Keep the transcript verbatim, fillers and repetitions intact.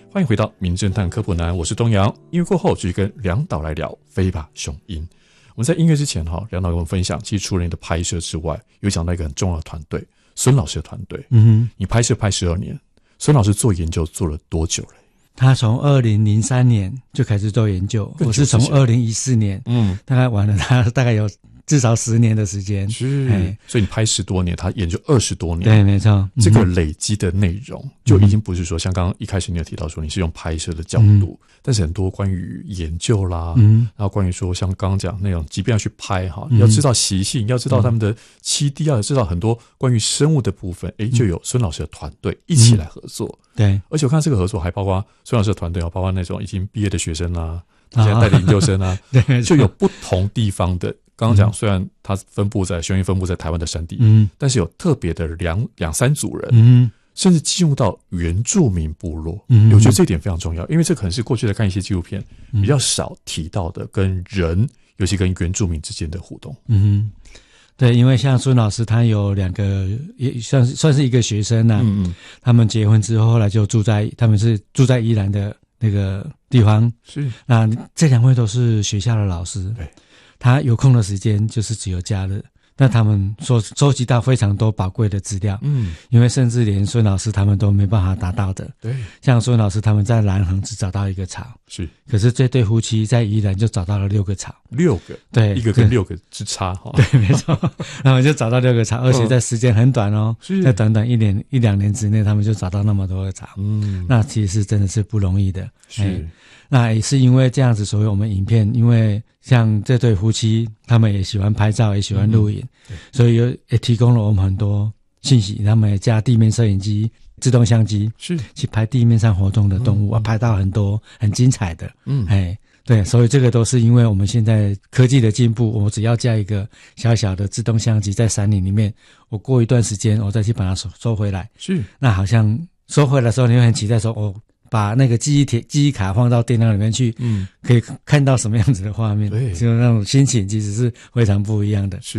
欢迎回到名侦探科普男，我是东阳。音乐过后继续跟梁导来聊飞吧雄鹰。我们在音乐之前梁导跟我们分享，其实除了你的拍摄之外，有讲到一个很重要的团队，孙老师的团队。嗯哼，你拍摄拍十二年，孙老师做研究做了多久了？ 他从二零零三年就开始做研究，我是从二零一四年，嗯，大概玩了他大概有至少十年的时间。 是，所以你拍十多年，他研究二十多年。 对，没错。嗯、 这个累积的内容就已经不是说像刚刚一开始你有提到说你是用拍摄的角度，嗯、但是很多关于研究啦，嗯、然后关于说像刚刚讲那种，即便要去拍哈，嗯、要知道习性，要知道他们的栖地，要知道很多关于生物的部分，哎、嗯，就有孙老师的团队一起来合作。嗯、对，而且我看这个合作还包括孙老师的团队，包括那种已经毕业的学生啦，现在带的研究生啊，对，就有不同地方的。刚刚讲，虽然它分布在雄鹰分布在台湾的山地，嗯，但是有特别的两两三组人，嗯，甚至进入到原住民部落，嗯，我觉得这一点非常重要，因为这可能是过去在看一些纪录片比较少提到的跟人，尤其跟原住民之间的互动。嗯， 对，因为像孙老师他有两个，也算是算是一个学生啊，嗯嗯，他们结婚之后后来就住在，他们是住在宜兰的那个地方，是，那这两位都是学校的老师，对。他有空的时间就是只有假日，但他们收收集到非常多宝贵的资料，嗯，因为甚至连孙老师他们都没办法达到的，对，像孙老师他们在南横只找到一个巢，是，可是这对夫妻在宜兰就找到了六个巢， 六个，对，一个跟六个之差， 对，没错，然后就找到六个巢，而且在时间很短哦，是，在短短一年一两年之内，他们就找到那么多个巢，嗯，那其实真的是不容易的，是。欸那也是因为这样子，所以我们影片，因为像这对夫妻，他们也喜欢拍照，也喜欢录影，嗯、所以有也提供了我们很多信息。他们也加地面摄影机、自动相机，是去拍地面上活动的动物，嗯、拍到很多很精彩的。嗯，哎，对，所以这个都是因为我们现在科技的进步，我只要加一个小小的自动相机在山林里面，我过一段时间我再去把它收收回来。是，那好像收回来的时候，你会很期待说，哦。把那个记忆铁、记忆卡放到电脑里面去，嗯，可以看到什么样子的画面，对，就那种心情其实是非常不一样的。是。